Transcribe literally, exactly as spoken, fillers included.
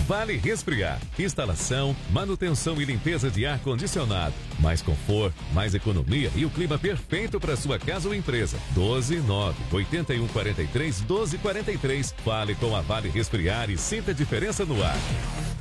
Vale Resfriar. Instalação, manutenção e limpeza de ar-condicionado. Mais conforto, mais economia e o clima perfeito para sua casa ou empresa. doze nove oito um quatro três doze quatro três. Fale com a Vale Resfriar e sinta a diferença no ar.